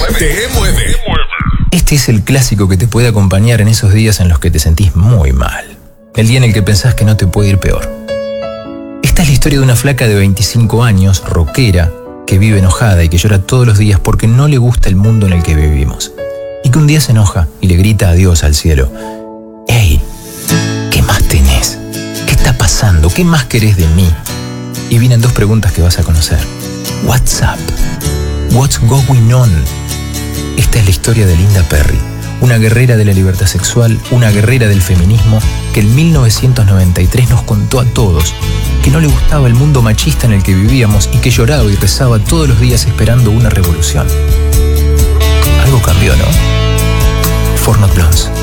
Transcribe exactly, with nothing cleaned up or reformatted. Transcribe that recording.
Te mueve. Este es el clásico que te puede acompañar en esos días en los que te sentís muy mal. El día en el que pensás que no te puede ir peor. Esta es la historia de una flaca de veinticinco años, rockera, que vive enojada y que llora todos los días porque no le gusta el mundo en el que vivimos. Y que un día se enoja y le grita adiós al cielo. ¡Ey! ¿Qué más tenés? ¿Qué está pasando? ¿Qué más querés de mí? Y vienen dos preguntas que vas a conocer. What's up? What's going on? Esta es la historia de Linda Perry, una guerrera de la libertad sexual, una guerrera del feminismo, que en mil novecientos noventa y tres nos contó a todos que no le gustaba el mundo machista en el que vivíamos y que lloraba y rezaba todos los días esperando una revolución. Algo cambió, ¿no? Four Not Blondes.